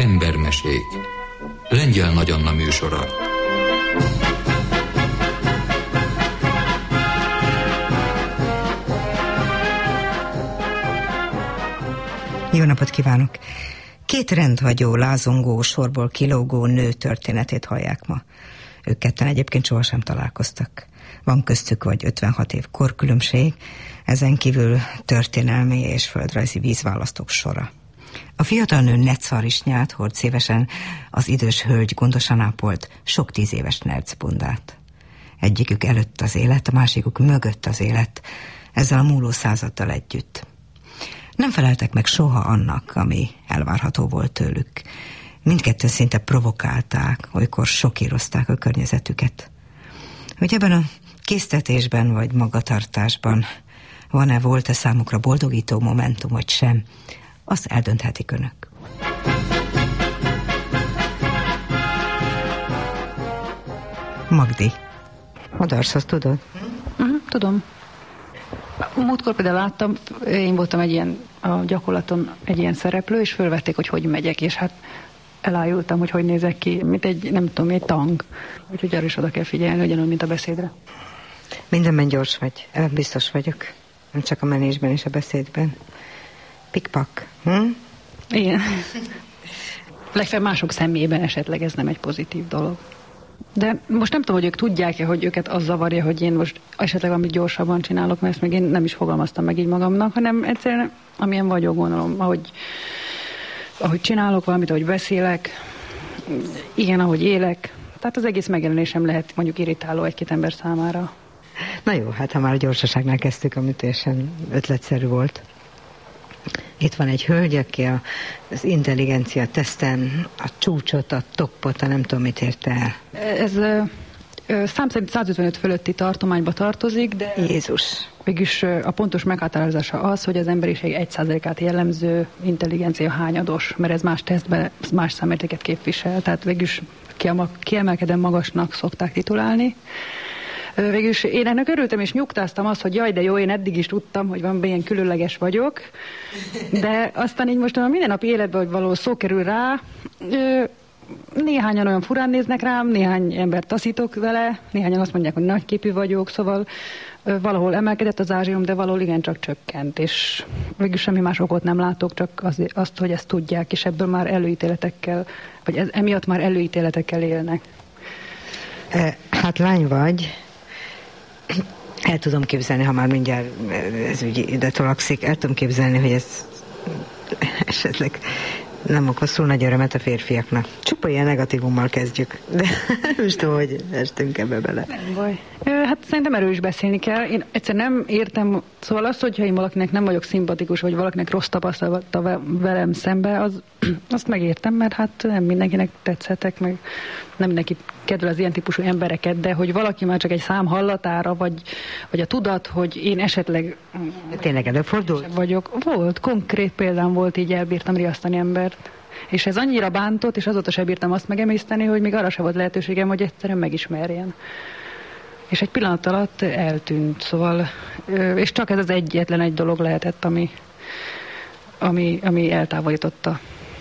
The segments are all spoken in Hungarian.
Embermesék. Lengyel Nagy Anna műsora. Jó napot kívánok! Két rendhagyó, lázongó, sorból kilógó nő történetét hallják ma. Ők ketten egyébként sohasem találkoztak. Van köztük vagy 56 év korkülönbség, ezen kívül történelmi és földrajzi vízválasztók sora. A fiatal nő netszarvisnyát hord szívesen, az idős hölgy gondosan ápolt, sok 10 éves nercbundát. Egyikük előtt az élet, a másikuk mögött az élet, ezzel a múló századdal együtt. Nem feleltek meg soha annak, ami elvárható volt tőlük. Mindketten szinte provokálták, olykor sokírozták a környezetüket. Hogy ebben a késztetésben vagy magatartásban volt-e számukra boldogító momentum, vagy sem, azt eldönthetik önök. Magdi, a Darszhoz tudod? Tudom. Múltkor például láttam, én voltam egy ilyen, a gyakorlaton egy ilyen szereplő, és fölvették, hogy megyek, és hát elájultam, hogy nézek ki, mint egy, nem tudom, egy tang. Úgyhogy arra is oda kell figyelni, ugyanúgy, mint a beszédre. Mindenben gyors vagy, ebben biztos vagyok. Nem csak a menésben és a beszédben. Pikpak. Igen. Legfeljebb mások szemében esetleg ez nem egy pozitív dolog. De most nem tudom, hogy ők tudják-e, hogy őket az zavarja, hogy én most esetleg amit gyorsabban csinálok, mert ezt még én nem is fogalmaztam meg így magamnak, hanem egyszerűen amilyen vagyok, gondolom, ahogy csinálok valamit, ahogy beszélek, igen, ahogy élek. Tehát az egész megjelenésem lehet mondjuk irritáló egy-két ember számára. Na jó, hát ha már a gyorsaságnál kezdtük, ami teljesen ötletszerű volt. Itt van egy hölgy, aki az intelligencia teszten a csúcsot, a toppot, a nem tudom mit érte el. Ez szám szerint 155 fölötti tartományba tartozik, de Jézus. Végülis a pontos meghatározása az, hogy az emberiség 1%-át jellemző intelligencia hányados, mert ez más tesztben más számértéket képvisel, tehát végülis kiemelkedően magasnak szokták titulálni. Végülis én ennek örültem és nyugtáztam azt, hogy jaj, de jó, én eddig is tudtam, hogy van ilyen különleges vagyok, de aztán így most a mindennapi életben, hogy való szó kerül rá, néhányan olyan furán néznek rám, néhány embert taszítok vele, néhányan azt mondják, hogy nagyképű vagyok, szóval valahol emelkedett az ázsium, de valahol igencsak csökkent, és végül semmi más okot nem látok, csak azt, hogy ezt tudják, és ebből már előítéletekkel, vagy emiatt már előítéletekkel élnek. Hát lány vagy, el tudom képzelni, ha már mindjárt ez úgy ide tolakszik, el tudom képzelni, hogy ez esetleg nem okoz túl nagy örömet a férfiaknak. Csupa ilyen negatívummal kezdjük, de nem is tudom, hogy estünk ebbe bele. Nem baj. Hát szerintem erről is beszélni kell. Én egyszer nem értem, szóval az, hogyha én valakinek nem vagyok szimpatikus, vagy valakinek rossz tapasztalata velem szembe, azt megértem, mert hát nem mindenkinek tetszetek, meg nem mindenki kedvel az ilyen típusú embereket, de hogy valaki már csak egy szám hallatára, vagy a tudat, hogy én esetleg tényleg előfordult? Vagyok. Volt, konkrét példám volt, így elbírtam riasztani embert. És ez annyira bántott, és azóta sem bírtam azt megemészteni, hogy még arra sem volt lehetőségem, hogy egyszerűen megismerjen. És egy pillanat alatt eltűnt, szóval, és csak ez az egyetlen egy dolog lehetett, ami eltávolította.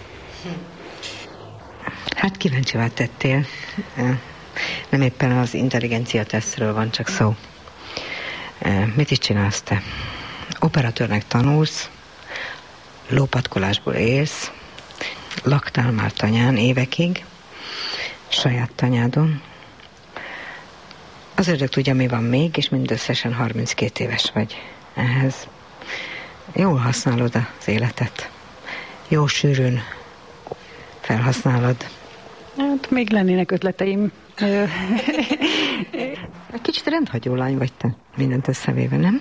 Hát kíváncsivá tettél. Nem éppen az intelligencia tesztről van csak szó. Mit is csinálsz te? Operatőrnek tanulsz, lópatkolásból élsz, laktál már tanyán évekig, saját tanyádon. Az ördög tudja, mi van még, és mindösszesen 32 éves vagy ehhez. Jól használod az életet. Jó sűrűn felhasználod. Hát még lennének ötleteim. Egy kicsit rendhagyó lány vagy te, mindent összevéve, nem?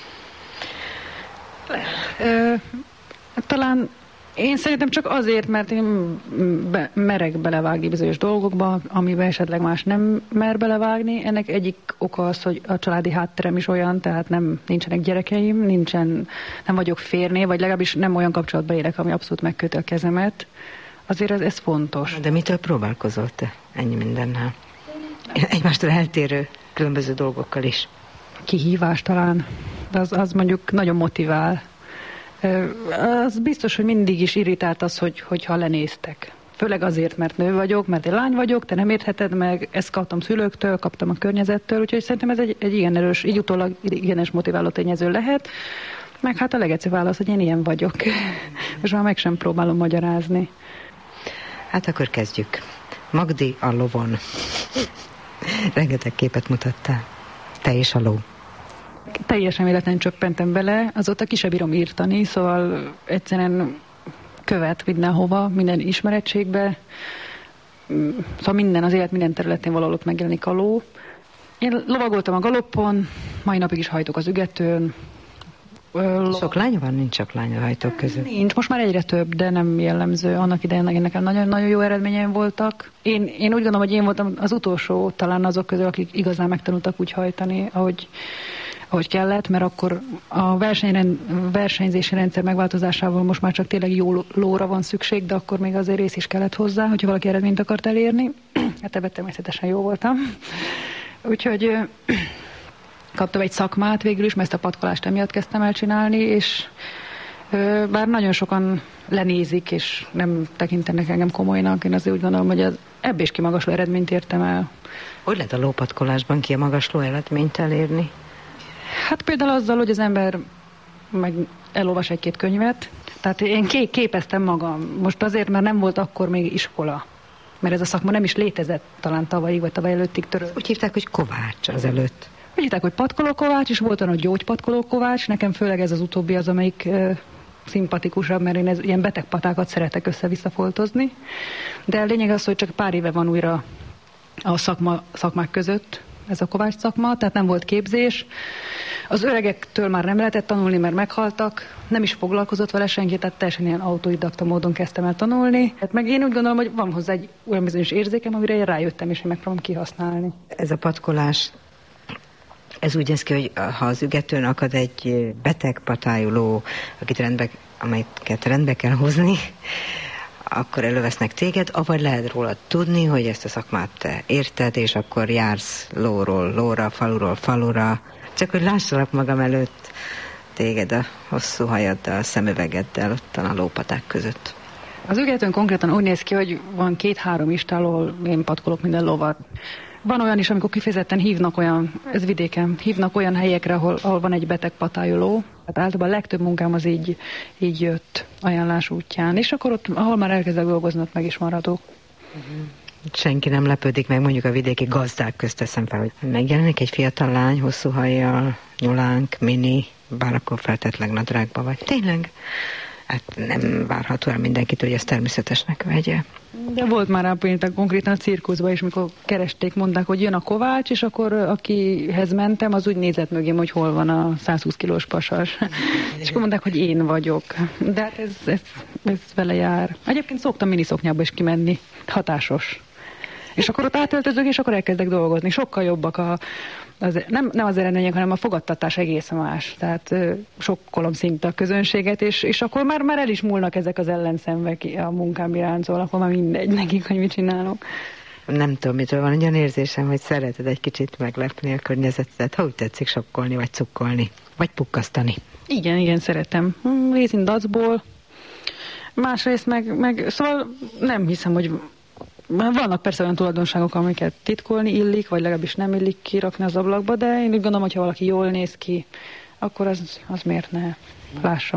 Talán én szerintem csak azért, mert én merek belevágni bizonyos dolgokba, amiben esetleg más nem mer belevágni. Ennek egyik oka az, hogy a családi hátterem is olyan, tehát nincsenek gyerekeim, nem vagyok férné, vagy legalábbis nem olyan kapcsolatban élek, ami abszolút megköti a kezemet. Azért ez fontos. De mitől próbálkozol te ennyi mindennel? Egymástól eltérő különböző dolgokkal is. Kihívás talán, de az mondjuk nagyon motivál. Az biztos, hogy mindig is irritált az, hogyha lenéztek. Főleg azért, mert nő vagyok, mert én lány vagyok, te nem értheted meg, ezt kaptam szülőktől, kaptam a környezettől, úgyhogy szerintem ez egy igen erős, így utólag igen erős motiváló tényező lehet. Meg hát a legegyszerűbb válasz, hogy én ilyen vagyok. Most már meg sem próbálom magyarázni. Hát akkor kezdjük. Magdi a lovon. Rengeteg képet mutattál. Te és a ló. Teljesen véletlenül csöppentem bele, azóta ki sem bírom írtani, szóval egyszerűen követ mindenhova, minden ismerettségbe. Szóval minden, az élet minden területén valahol ott megjelenik a ló. Én lovagoltam a galoppon, mai napig is hajtok az ügetőn. Sok lány van? Nincs sok lány a hajtók között. Nincs, most már egyre több, de nem jellemző. Annak idején nekem nagyon-nagyon jó eredményeim voltak. Én úgy gondolom, hogy én voltam az utolsó talán azok közül, akik igazán megtanultak úgy hajtani, ahogy kellett, mert akkor a versenyzési rendszer megváltozásával most már csak tényleg jó lóra van szükség, de akkor még azért rész is kellett hozzá, hogyha valaki eredményt akart elérni. Hát ebben természetesen jó voltam. Úgyhogy kaptam egy szakmát végül is, mert ezt a patkolást emiatt kezdtem el csinálni, és bár nagyon sokan lenézik, és nem tekintenek engem komolynak, én azért úgy gondolom, hogy ebből is kimagasló eredményt értem el. Hogy lehet a lópatkolásban kimagasló eredményt elérni? Hát például azzal, hogy az ember meg elolvas egy-két könyvet. Tehát én képeztem magam. Most azért, mert nem volt akkor még iskola. Mert ez a szakma nem is létezett talán tavalyig, vagy tavaly előttig törő. Úgy hívták, hogy kovács az előtt. Úgy hívták, hogy patkolókovács, és volt olyan, hogy gyógypatkolókovács. Nekem főleg ez az utóbbi az, amelyik szimpatikusabb, mert én ilyen beteg patákat szeretek össze-visszafoltozni. De a lényeg az, hogy csak pár éve van újra a szakmák között ez a kovács szakma, tehát nem volt képzés. Az öregektől már nem lehetett tanulni, mert meghaltak, nem is foglalkozott vele senki, tehát teljesen ilyen autodidakta módon kezdtem el tanulni. Hát meg én úgy gondolom, hogy van hozzá egy olyan bizonyos érzékem, amire én rájöttem, és én megpróbálom kihasználni. Ez a patkolás, ez úgy néz ki, hogy ha az ügetőn akad egy beteg patájú ló, amelyiket rendbe kell hozni, akkor elővesznek téged, avagy lehet róla tudni, hogy ezt a szakmát te érted, és akkor jársz lóról lóra, faluról falura, csak hogy lássalak magam előtt téged a hosszú hajaddal, a szemüvegeddel ottan a lópaták között. Az ügetőn konkrétan úgy néz ki, hogy van 2-3 istál, ahol én patkolok minden lovat. Van olyan is, amikor kifejezetten hívnak olyan, ez vidéken, hívnak olyan helyekre, ahol van egy beteg patájú ló. Hát általában a legtöbb munkám az így jött ajánlás útján. És akkor ott, ahol már elkezdek dolgozni, ott meg is maradok. Senki nem lepődik meg, mondjuk a vidéki gazdák közt teszem fel, hogy megjelenik egy fiatal lány, hosszú hajjal, nyulánk, mini, bár akkor feltétlenül nadrágba vagy. Tényleg? Hát nem várható el mindenkit, hogy ezt természetesnek vegye. De volt már rá például konkrétan a cirkuszban is, mikor keresték, mondták, hogy jön a kovács, és akkor akihez mentem, az úgy nézett mögém, hogy hol van a 120 kilós pasas. És akkor mondták, hogy én vagyok. De hát ez vele jár. Egyébként szoktam miniszoknyába is kimenni. Hatásos. És akkor ott átöltözök, és akkor elkezdek dolgozni. Sokkal jobbak nem az eredmények, hanem a fogadtatás egészen más. Tehát sokkolom szinte a közönséget, és akkor már el is múlnak ezek az ellenszenvek a munkám iránt, szóval akkor már mindegy nekik, hogy mit csinálok. Nem tudom, mitől van olyan érzésem, hogy szereted egy kicsit meglepni a környezetet. Ha úgy tetszik sokkolni, vagy cukkolni, vagy pukkasztani. Igen, szeretem. Részint dacból. Másrészt meg szóval nem hiszem, hogy vannak persze olyan tulajdonságok, amiket titkolni illik, vagy legalábbis nem illik kirakni az ablakba, de én úgy gondolom, hogy ha valaki jól néz ki, akkor az miért ne lássam.